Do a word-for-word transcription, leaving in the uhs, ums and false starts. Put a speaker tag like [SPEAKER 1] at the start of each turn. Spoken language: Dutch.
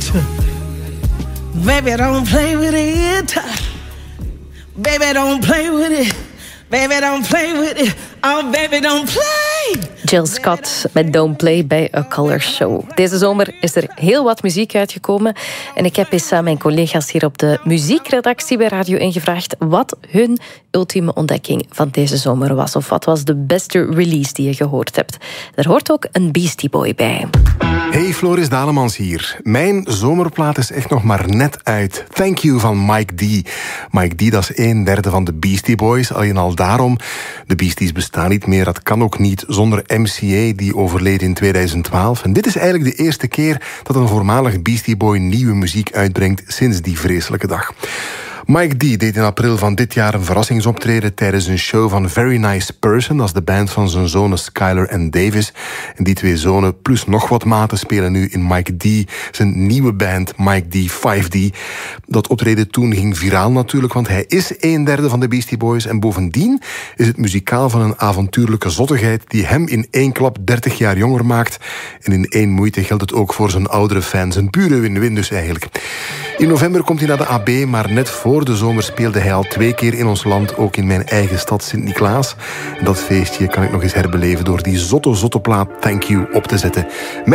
[SPEAKER 1] Baby, don't play with it. Baby, don't play with it. Baby, don't play with it. Oh, baby, don't play.
[SPEAKER 2] Jill Scott met Don't Play bij A Color Show. Deze zomer is er heel wat muziek uitgekomen. En ik heb eens aan mijn collega's hier op de muziekredactie bij Radio één gevraagd wat hun ultieme ontdekking van deze zomer was. Of wat was de beste release die je gehoord hebt. Er hoort ook een Beastie Boy bij.
[SPEAKER 3] Hey, Floris Dalemans hier. Mijn zomerplaat is echt nog maar net uit. Thank You van Mike D. Mike D, dat is een derde van de Beastie Boys. Alleen al daarom. De Beasties bestaan niet meer. Dat kan ook niet zonder M C A, die overleed in tweeduizend twaalf. En dit is eigenlijk de eerste keer dat een voormalig Beastie Boy nieuwe muziek uitbrengt sinds die vreselijke dag. Mike D deed in april van dit jaar een verrassingsoptreden tijdens een show van Very Nice Person. Dat is de band van zijn zonen Skyler en Davis. En die twee zonen plus nog wat maten spelen nu in Mike D zijn nieuwe band Mike D vijf D. Dat optreden toen ging viraal natuurlijk, want hij is een derde van de Beastie Boys. En bovendien is het muzikaal van een avontuurlijke zottigheid die hem in één klap dertig jaar jonger maakt. En in één moeite geldt het ook voor zijn oudere fans. Een pure win-win dus eigenlijk. In november komt hij naar de A B, maar net voor de zomer speelde hij al twee keer in ons land, ook in mijn eigen stad Sint-Niklaas. En dat feestje kan ik nog eens herbeleven door die zotte, zotte plaat Thank You op te zetten.